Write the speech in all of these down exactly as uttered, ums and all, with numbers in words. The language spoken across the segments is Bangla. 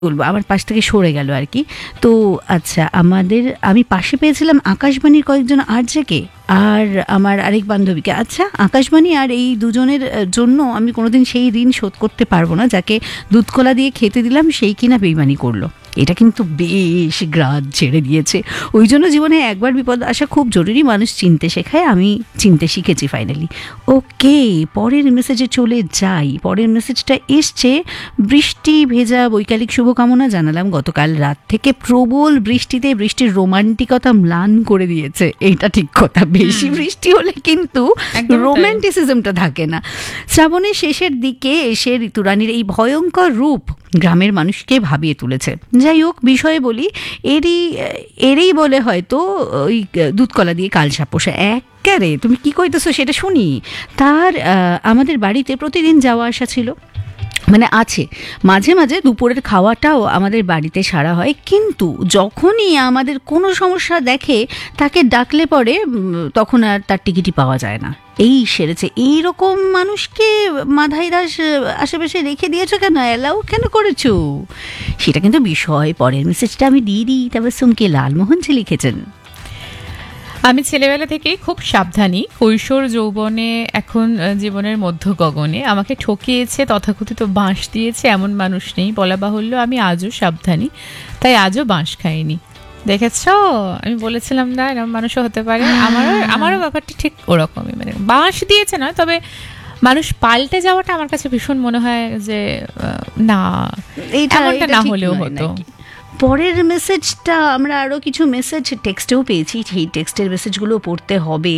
বলবো আমার পাশ থেকে সরে গেল আর কি। তো আচ্ছা, আমাদের আমি পাশে পেয়েছিলাম আকাশবাণীর কয়েকজন আরজেকে আর আমার আরেক বান্ধবীকে। আচ্ছা, আকাশবাণী আর এই দুজনের জন্য আমি কোনোদিন সেই ঋণ শোধ করতে পারবো না। যাকে দুধ কলা দিয়ে খেতে দিলাম সেই কিনা বেইমানি করলো। এটা কিন্তু বেশ গ্রাজ ছেড়ে দিয়েছে। ওই জন্য জীবনে একবার বিপদ আসা খুব জরুরি, মানুষ চিনতে শেখায়, আমি চিনতে শিখেছি ফাইনালি। ওকে, পরের মেসেজে চলে যাই। পরের মেসেজটা এসছে, বৃষ্টি ভেজা বৈকালিক শুভকামনা জানালাম। গতকাল রাত থেকে প্রবল বৃষ্টিতে বৃষ্টির রোমান্টিকতা ম্লান করে দিয়েছে। এইটা ঠিক কথা, বেশি বৃষ্টি হলে কিন্তু রোম্যান্টিসিজমটা থাকে না। শ্রাবণের শেষের দিকে এসে ঋতুরানীর এই ভয়ঙ্কর রূপ গ্রামের মানুষকে ভাবিয়ে তুলেছে। যাই হোক, বিষয়ে বলি, এরই এরই বলে হয়তো ওই দুধকলা দিয়ে কালসাপ পোষা। এক্কারে তুমি কি কইতেছো সেটা শুনি। তার আমাদের বাড়িতে প্রতিদিন যাওয়া আসা ছিল, মানে আছে। মাঝে মাঝে দুপুরের খাওয়াটাও আমাদের বাড়িতে সারা হয়, কিন্তু যখনই আমাদের কোনো সমস্যা দেখে তাকে ডাকলে পরে তখন আর তার টিকিটই পাওয়া যায় না। এই সেরেছে। এইরকম মানুষকে মাধাই দাস আশেপাশে রেখে দিয়েছো কেন, অ্যালাউ কেন করেছো, সেটা কিন্তু বিষয়। পরের মেসেজটা আমি দিয়ে দিই। তারপর সুমকে লালমোহন যে লিখেছেন, আমি ছেলেবেলা থেকেই খুব সাবধানী। কৈশোর যৌবনে, এখন জীবনের মধ্য গগনে আমাকে ঠকিয়েছে, তথাকথিত বাঁশ দিয়েছে এমন মানুষ নেই। বলা বাহুল্য, আমি আজও সাবধানী, তাই আজও বাঁশ খাইনি। দেখেছ, আমি বলেছিলাম না এরকম মানুষও হতে পারে। আমারও আমারও ব্যাপারটা ঠিক ওরকমই, মানে বাঁশ দিয়েছে নয়, তবে মানুষ পাল্টে যাওয়াটা আমার কাছে ভীষণ মনে হয় যে না, এমনটা না হলেও হতো। পরের মেসেজটা আমরা আরও কিছু মেসেজ টেক্সটেও পেয়েছি, সেই টেক্সটের মেসেজগুলো পড়তে হবে।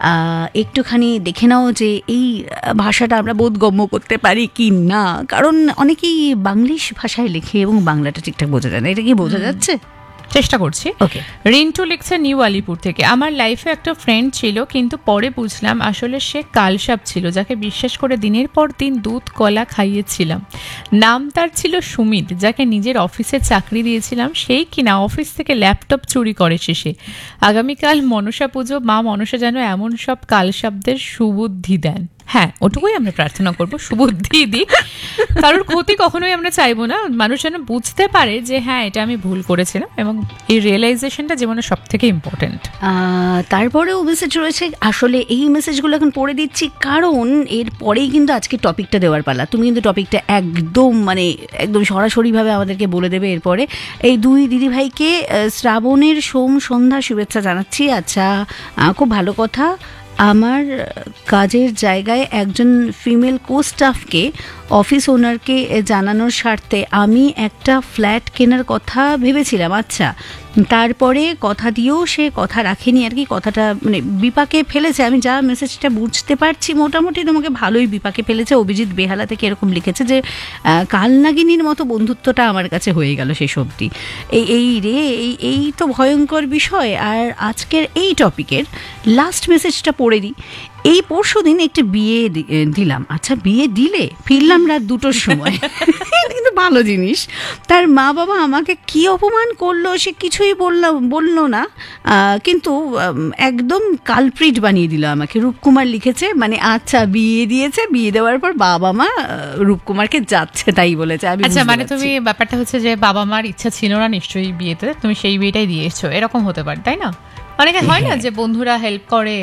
একটুখানি দেখে নাও যে এই ভাষাটা আমরা বোধগম্য করতে পারি কি না, কারণ অনেকেই বাংলিশ ভাষায় লেখে এবং বাংলাটা ঠিকঠাক বোঝা যায় না। এটা কি বোঝা যাচ্ছে? চেষ্টা করছি। ওকে, রিন্টু লিখছে নিউ আলিপুর থেকে, আমার লাইফে একটা ফ্রেন্ড ছিল, কিন্তু পরে বুঝলাম আসলে সে কালসাপ ছিল, যাকে বিশ্বাস করে দিনের পর দিন দুধ কলা খাইয়েছিলাম। নাম তার ছিল সুমিত, যাকে নিজের অফিসে চাকরি দিয়েছিলাম, সেই কিনা অফিস থেকে ল্যাপটপ চুরি করে শেষে। আগামীকাল মনসা পুজো, মা মনসা যেন এমন সব কালসাপদের সুবুদ্ধি দেন। হ্যাঁ, ওটুকুই আমরা প্রার্থনা করবো, সুবুদ্ধি দিই। কারোর ক্ষতি কখনোই আমরা চাইবো না। মানুষ যেন বুঝতে পারে যে হ্যাঁ, এটা আমি ভুল করেছিলাম, এবং এই রিয়েলাইজেশনটা জীবনে সব থেকে ইম্পর্টেন্ট। তারপরেও মেসেজ রয়েছে। আসলে এই মেসেজগুলো এখন পড়ে দিচ্ছি কারণ এর পরেই কিন্তু আজকে টপিকটা দেওয়ার পালা। তুমি কিন্তু টপিকটা একদম মানে একদম সরাসরিভাবে আমাদেরকে বলে দেবে এরপরে। এই দুই দিদিভাইকে শ্রাবণের সোম সন্ধ্যা শুভেচ্ছা জানাচ্ছি। আচ্ছা, খুব ভালো কথা। আমার কাজের জায়গায় একজন ফিমেল কো স্টাফকে অফিস ওনারকে জানানোর স্বার্থে আমি একটা ফ্ল্যাট কেনার কথা ভেবেছিলাম। আচ্ছা, তারপরে কথা দিয়েও সে কথা রাখেনি আর কি, কথাটা মানে বিপাকে ফেলেছে। আমি যা মেসেজটা বুঝতে পারছি মোটামুটি তোমাকে ভালোই বিপাকে ফেলেছে। অভিজিৎ বেহালা থেকে এরকম লিখেছে যে কালনাগিনীর মতো বন্ধুত্বটা আমার কাছে হয়ে গেল শেষ অবধি। এই এই রে এই এই তো ভয়ঙ্কর বিষয়। আর আজকের এই টপিকের লাস্ট মেসেজটা পড়ে দিই। এই পরশু দিন একটি বিয়ে দিলাম। আচ্ছা, বিয়ে দিলে ফিরলাম রাত দুটোর সময়, কিন্তু ভালো জিনিস। তার মা বাবা আমাকে কি অপমান করলো সে কিছুই বললাম বললো না, কিন্তু একদম কালপ্রিট বানিয়ে দিল আমাকে। রূপকুমার লিখেছে, মানে আচ্ছা বিয়ে দিয়েছে, বিয়ে দেওয়ার পর বাবা মা রূপকুমারকে যাচ্ছে তাই বলেছে। আমি আচ্ছা, মানে তুমি ব্যাপারটা হচ্ছে যে বাবা মার ইচ্ছা ছিল না নিশ্চয়ই বিয়েতে, তুমি সেই বিয়েটাই দিয়েছো, এরকম হতে পারে তাই না? অনেকে হয় না যে বন্ধুরা হেল্প করে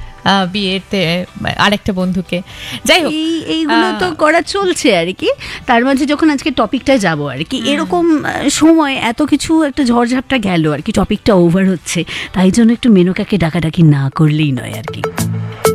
বিয়েতে আরেকটা বন্ধুকে। যাই হোক, এইগুলো তো করা চলছে আর কি। তার মাঝে যখন আজকে টপিকটায় যাবো আর কি, এরকম সময় এত কিছু একটা ঝড়ঝাপটা গেল আর কি, টপিকটা ওভার হচ্ছে, তাই জন্য একটু মেনকাকে ডাকাডাকি না করলেই নয় আর কি।